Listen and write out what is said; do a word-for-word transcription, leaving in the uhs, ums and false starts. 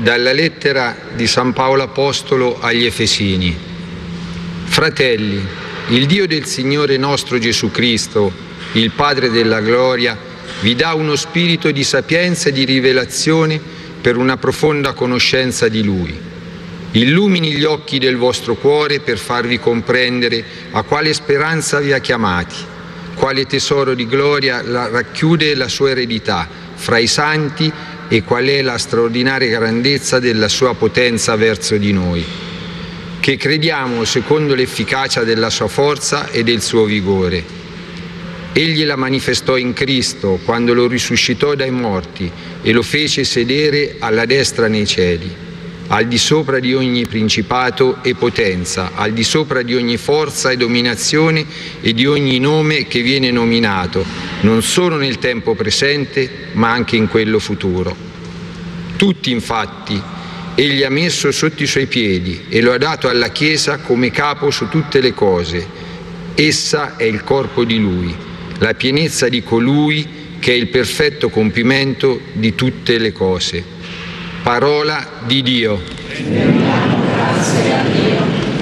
Dalla lettera di San Paolo Apostolo agli Efesini. Fratelli, il Dio del Signore nostro Gesù Cristo, il Padre della gloria, vi dà uno spirito di sapienza e di rivelazione per una profonda conoscenza di Lui. Illumini gli occhi del vostro cuore per farvi comprendere a quale speranza vi ha chiamati, quale tesoro di gloria la racchiude la sua eredità fra i santi e qual è la straordinaria grandezza della sua potenza verso di noi, che crediamo secondo l'efficacia della sua forza e del suo vigore. Egli la manifestò in Cristo quando lo risuscitò dai morti e lo fece sedere alla destra nei cieli, al di sopra di ogni principato e potenza, al di sopra di ogni forza e dominazione e di ogni nome che viene nominato, non solo nel tempo presente, ma anche in quello futuro. Tutti, infatti, egli ha messo sotto i suoi piedi e lo ha dato alla Chiesa come capo su tutte le cose. Essa è il corpo di Lui, la pienezza di colui che è il perfetto compimento di tutte le cose. Parola di Dio. Rendiamo grazie a Dio.